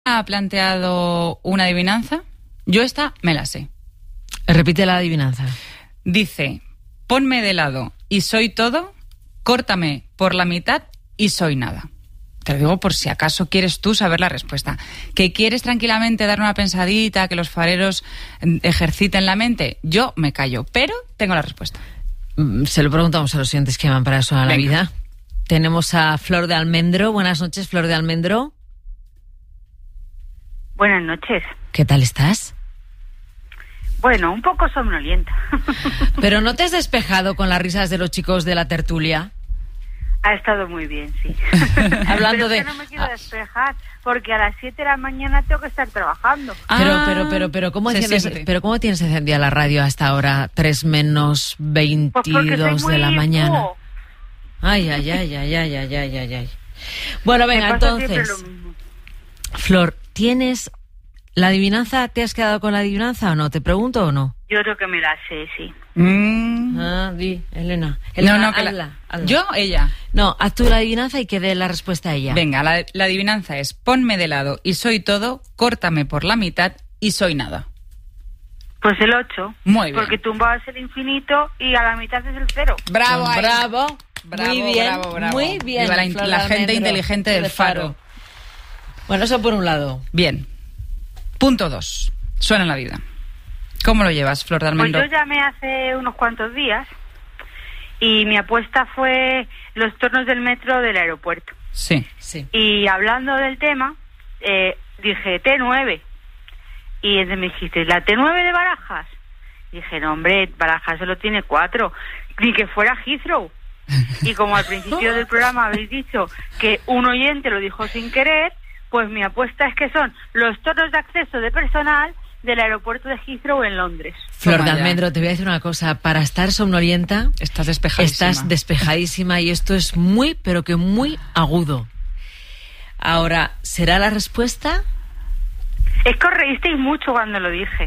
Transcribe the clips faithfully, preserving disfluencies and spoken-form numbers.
ha planteado una adivinanza. Yo esta me la sé. Repite la adivinanza. Dice, ponme de lado y soy todo, córtame por la mitad y soy nada. Te lo digo por si acaso quieres tú saber la respuesta. ¿Que quieres tranquilamente dar una pensadita, que los fareros ejerciten la mente? Yo me callo, pero tengo la respuesta. Se lo preguntamos a los siguientes que van para eso a la Venga. vida. Tenemos a Flor de Almendro. Buenas noches, Flor de Almendro. Buenas noches. ¿Qué tal estás? Bueno, un poco somnolienta. Pero ¿no te has despejado con las risas de los chicos de la tertulia? Ha estado muy bien, sí. Hablando pero de... es que no me quiero despejar, porque a las siete de la mañana tengo que estar trabajando. Pero, Ah, pero, pero, pero, ¿cómo se enciendes, siente. pero ¿cómo tienes encendida la radio hasta ahora? tres menos Pues porque soy veintidós muy de la mañana. búho. Ay, ay, ay, ay, ay, ay, ay, ay, ay. Bueno, Me venga, pasa siempre entonces, lo mismo. Flor, ¿tienes la adivinanza? ¿Te has quedado con la adivinanza o no? ¿Te pregunto o no? Yo creo que me la sé, sí. Mm. Ah, di, Elena. No, Elena, no, que la- hazla, hazla. ¿Yo o ella? No, haz tú la adivinanza y que dé la respuesta a ella. Venga, la, la adivinanza es, ponme de lado y soy todo, córtame por la mitad y soy nada. Pues el ocho. Muy bien. Porque tumbado es el infinito y a la mitad es el cero. Bravo, ahí. bravo, Bravo, muy bien, bravo, bravo. muy bien. Viva la, in- Flor la de gente Almendro, inteligente del de Faro. Bueno, eso por un lado. Bien. Punto dos. Suena en la vida. ¿Cómo lo llevas, Flor de Pues Almendro? yo llamé hace unos cuantos días y mi apuesta fue los tornos del metro del aeropuerto. Sí. Sí. Y hablando del tema, eh, dije T nueve. Y entonces me dijiste, ¿la T nueve de Barajas? Y dije, no, hombre, Barajas solo tiene cuatro. Ni que fuera Heathrow. Y como al principio del programa habéis dicho que un oyente lo dijo sin querer, pues mi apuesta es que son los tornos de acceso de personal del aeropuerto de Heathrow en Londres. Flor Toma de ya. Almendro, te voy a decir una cosa. Para estar somnolienta, Estás despejadísima. estás despejadísima y esto es muy, pero que muy agudo. Ahora, ¿será la respuesta? Es que os reísteis mucho cuando lo dije.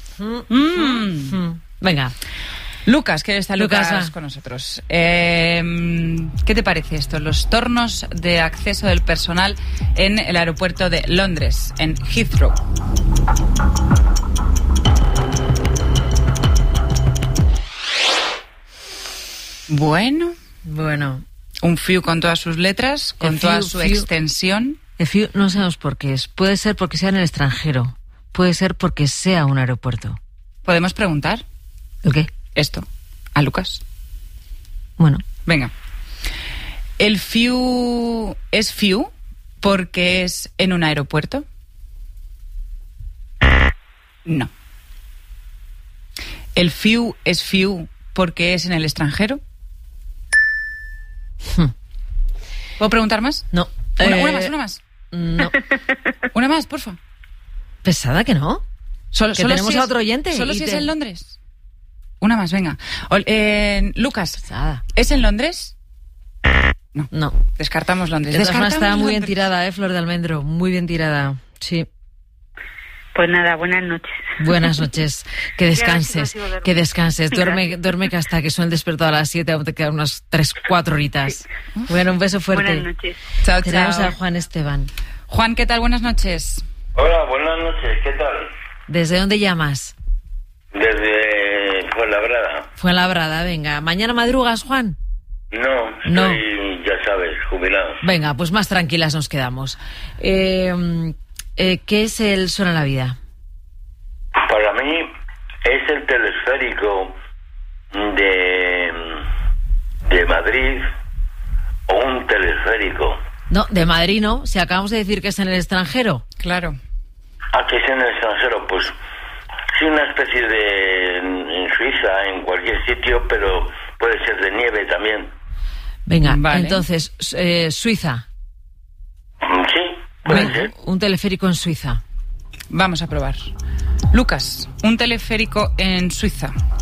Mm. Mm. Venga. Lucas, que está Lucas, Lucas, va. con nosotros. Eh, ¿Qué te parece esto? Los tornos de acceso del personal en el aeropuerto de Londres, en Heathrow. Bueno, Bueno, un fiu con todas sus letras, con El toda fiu, su fiu. extensión. el fiu no sabemos por qué es. Puede ser porque sea en el extranjero. Puede ser porque sea un aeropuerto. ¿Podemos preguntar ¿El qué? esto a Lucas? Bueno, Venga. ¿El fiu es fiu porque es en un aeropuerto? No. ¿El fiu es fiu porque es en el extranjero? Hmm. ¿Puedo preguntar más? no. Una, Eh, una más, una más. No. Una más, porfa. Pesada que no. Solo, Que solo tenemos si a es- otro oyente Solo y si te- es en Londres. Una más, venga. Ol- eh, Lucas, Pesada. ¿es en Londres? No. Descartamos Londres. De todas formas, Descartamos está muy bien Londres. tirada, ¿eh, Flor de Almendro? Muy bien tirada. Sí. Pues nada, buenas noches. Buenas noches. Que descanses. Ya, sí, consigo Que descanses. Duerme, Gracias. duerme que hasta que suene el despertador a las siete, aún te quedan unas tres, cuatro horitas. Bueno, un beso fuerte. Buenas noches. Chao, Tenemos chao. a Juan Esteban. Juan, ¿qué tal? Buenas noches. Hola, buenas noches, ¿qué tal? ¿Desde dónde llamas? Desde Fuenlabrada. Fuenlabrada, venga. ¿Mañana madrugas, Juan? No, No. soy, ya sabes, jubilado. Venga, pues más tranquilas nos quedamos. Eh, eh, ¿Qué es el Suena la Vida? Para mí es el telesférico de, de Madrid o un telesférico. No, de Madrid no. Si acabamos de decir que es en el extranjero. Claro. ¿A que es en el extranjero? Pues sí, una especie de en, en Suiza, en cualquier sitio, pero puede ser de nieve también. Venga, Vale. entonces, eh, Suiza. Mm, Sí, puede Un, ser. un teleférico en Suiza. Vamos a probar. Lucas, un teleférico en Suiza.